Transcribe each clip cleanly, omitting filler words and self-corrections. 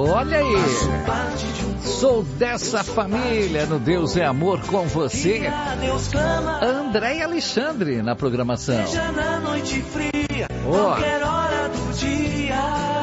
Olha aí, sou dessa família, no Deus é Amor com você. André e Alexandre na programação. Seja na noite fria, qualquer hora do dia,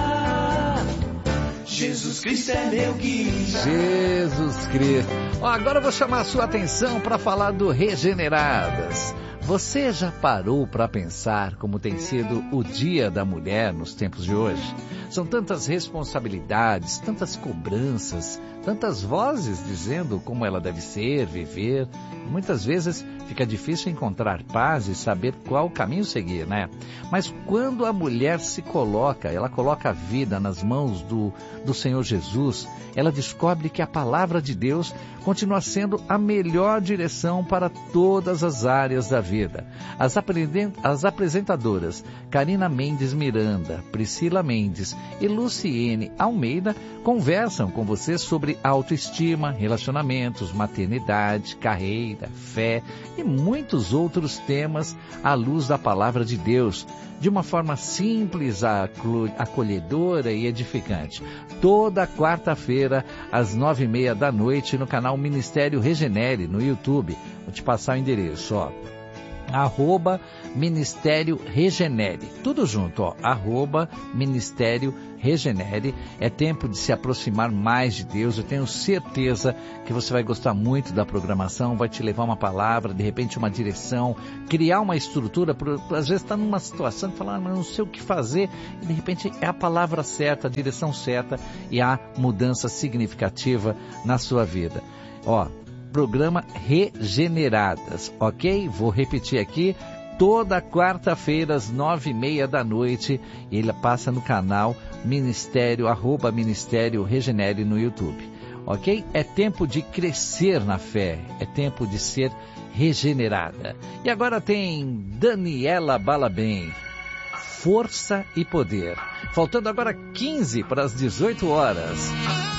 Jesus Cristo é meu guia. Jesus Cristo. Agora eu vou chamar a sua atenção para falar do Regeneradas. Você já parou para pensar como tem sido o Dia da Mulher nos tempos de hoje? São tantas responsabilidades, tantas cobranças, tantas vozes dizendo como ela deve ser, viver. Muitas vezes fica difícil encontrar paz e saber qual caminho seguir, né? Mas quando a mulher se coloca, ela coloca a vida nas mãos do Senhor Jesus, ela descobre que a palavra de Deus continua sendo a melhor direção para todas as áreas da vida. As apresentadoras Karina Mendes Miranda, Priscila Mendes e Luciene Almeida conversam com você sobre autoestima, relacionamentos, maternidade, carreira, fé e muitos outros temas à luz da palavra de Deus, de uma forma simples, acolhedora e edificante. Toda quarta-feira, às 9h30 da noite, no canal Ministério Regenere, no YouTube. Vou te passar o endereço, @Ministério Regenere. Tudo junto, @Ministério Regenere. É tempo de se aproximar mais de Deus. Eu tenho certeza que você vai gostar muito da programação, vai te levar uma palavra, de repente uma direção, criar uma estrutura. Às vezes está numa situação que fala, mas não sei o que fazer, e de repente é a palavra certa, a direção certa, e há mudança significativa na sua vida. Programa Regeneradas, ok? Vou repetir aqui, toda quarta-feira às 9h30 da noite, ele passa no canal Ministério, @Ministério Regenere no YouTube, ok? É tempo de crescer na fé, é tempo de ser regenerada. E agora tem Daniela Balabem, Força e Poder. Faltando agora 15 para as 18 horas.